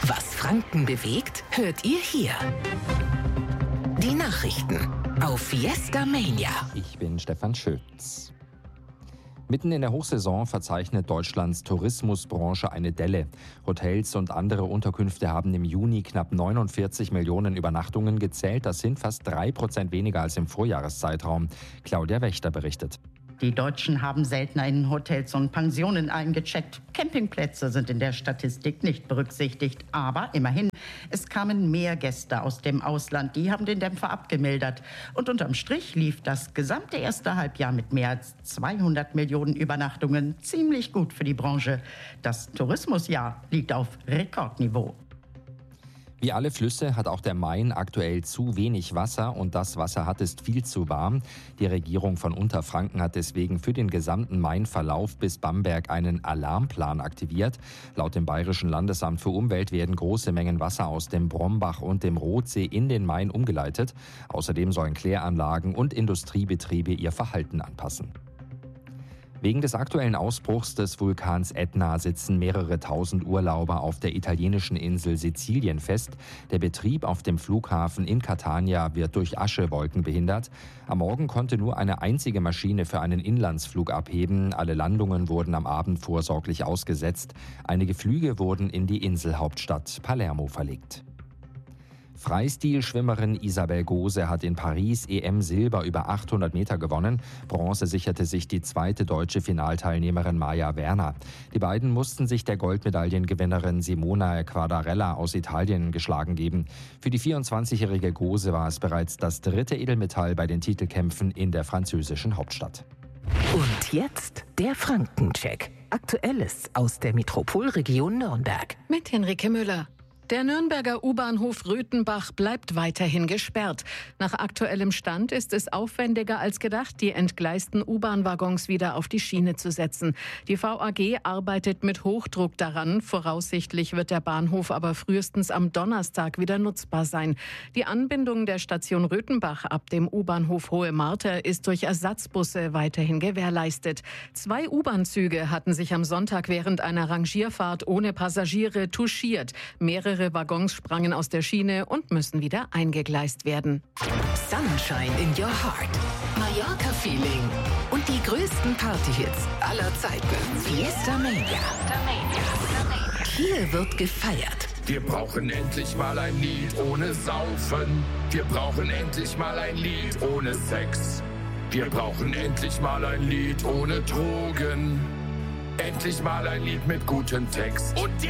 Was Franken bewegt, hört ihr hier. Die Nachrichten auf Fiesta Mania. Ich bin Stefan Schütz. Mitten in der Hochsaison verzeichnet Deutschlands Tourismusbranche eine Delle. Hotels und andere Unterkünfte haben im Juni knapp 49 Millionen Übernachtungen gezählt. Das sind fast 3% weniger als im Vorjahreszeitraum. Claudia Wächter berichtet. Die Deutschen haben seltener in Hotels und Pensionen eingecheckt. Campingplätze sind in der Statistik nicht berücksichtigt. Aber immerhin, es kamen mehr Gäste aus dem Ausland. Die haben den Dämpfer abgemildert. Und unterm Strich lief das gesamte erste Halbjahr mit mehr als 200 Millionen Übernachtungen ziemlich gut für die Branche. Das Tourismusjahr liegt auf Rekordniveau. Wie alle Flüsse hat auch der Main aktuell zu wenig Wasser und das Wasser hat ist viel zu warm. Die Regierung von Unterfranken hat deswegen für den gesamten Mainverlauf bis Bamberg einen Alarmplan aktiviert. Laut dem Bayerischen Landesamt für Umwelt werden große Mengen Wasser aus dem Brombach und dem Rothsee in den Main umgeleitet. Außerdem sollen Kläranlagen und Industriebetriebe ihr Verhalten anpassen. Wegen des aktuellen Ausbruchs des Vulkans Ätna sitzen mehrere tausend Urlauber auf der italienischen Insel Sizilien fest. Der Betrieb auf dem Flughafen in Catania wird durch Aschewolken behindert. Am Morgen konnte nur eine einzige Maschine für einen Inlandsflug abheben. Alle Landungen wurden am Abend vorsorglich ausgesetzt. Einige Flüge wurden in die Inselhauptstadt Palermo verlegt. Freistilschwimmerin Isabel Gose hat in Paris EM-Silber über 800 Meter gewonnen. Bronze sicherte sich die zweite deutsche Finalteilnehmerin Maja Werner. Die beiden mussten sich der Goldmedaillengewinnerin Simona Quadarella aus Italien geschlagen geben. Für die 24-jährige Gose war es bereits das dritte Edelmetall bei den Titelkämpfen in der französischen Hauptstadt. Und jetzt der Frankencheck. Aktuelles aus der Metropolregion Nürnberg. Mit Henrike Müller. Der Nürnberger U-Bahnhof Röthenbach bleibt weiterhin gesperrt. Nach aktuellem Stand ist es aufwendiger als gedacht, die entgleisten U-Bahn-Waggons wieder auf die Schiene zu setzen. Die VAG arbeitet mit Hochdruck daran. Voraussichtlich wird der Bahnhof aber frühestens am Donnerstag wieder nutzbar sein. Die Anbindung der Station Röthenbach ab dem U-Bahnhof Hohe Marter ist durch Ersatzbusse weiterhin gewährleistet. 2 U-Bahn-Züge hatten sich am Sonntag während einer Rangierfahrt ohne Passagiere touchiert. Mehrere Waggons sprangen aus der Schiene und müssen wieder eingegleist werden. Sunshine in your heart. Mallorca-Feeling. Und die größten Partyhits aller Zeiten. Fiesta Mania. Hier wird gefeiert. Wir brauchen endlich mal ein Lied ohne Saufen. Wir brauchen endlich mal ein Lied ohne Sex. Wir brauchen endlich mal ein Lied ohne Drogen. Endlich mal ein Lied mit gutem Text. Und